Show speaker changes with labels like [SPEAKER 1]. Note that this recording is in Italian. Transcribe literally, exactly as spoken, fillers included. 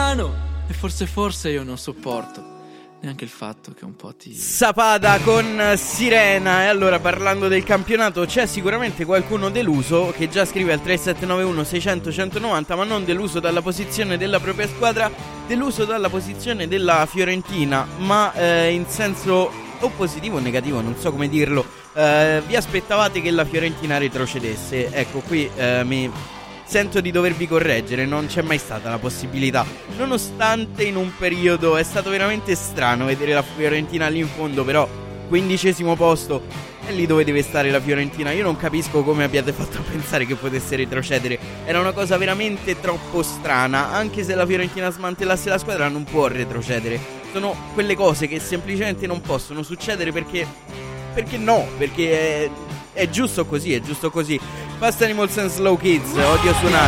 [SPEAKER 1] strano. E forse forse io non sopporto neanche il fatto che un po' ti...
[SPEAKER 2] Sapata con Sirena. E allora, parlando del campionato, c'è sicuramente qualcuno deluso che già scrive al tre sette nove uno sei zero zero uno nove zero, ma non deluso dalla posizione della propria squadra, deluso dalla posizione della Fiorentina, ma eh, in senso o positivo o negativo, non so come dirlo. eh, Vi aspettavate che la Fiorentina retrocedesse? Ecco, qui eh, mi... sento di dovervi correggere, non c'è mai stata la possibilità, nonostante in un periodo è stato veramente strano vedere la Fiorentina lì in fondo, però quindicesimo posto è lì dove deve stare la Fiorentina. Io non capisco come abbiate fatto a pensare che potesse retrocedere, era una cosa veramente troppo strana. Anche se la Fiorentina smantellasse la squadra non può retrocedere, sono quelle cose che semplicemente non possono succedere perché, perché no, perché è, è giusto così, è giusto così. Fast Animals and Slow Kids, odio suonare.